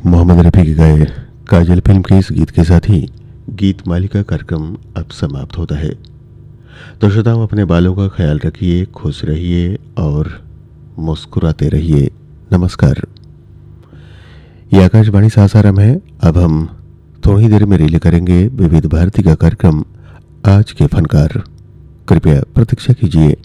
मोहम्मद रफ़ी के गाए काजल फिल्म के इस गीत के साथ ही गीत मालिका कार्यक्रम अब समाप्त होता है। तो श्रोताओं, अपने बालों का ख्याल रखिए, खुश रहिए और मुस्कुराते रहिए। नमस्कार। ये आकाशवाणी सासाराम है। अब हम थोड़ी देर में रिले करेंगे विविध भारती का कार्यक्रम आज के फनकार। कृपया प्रतीक्षा कीजिए।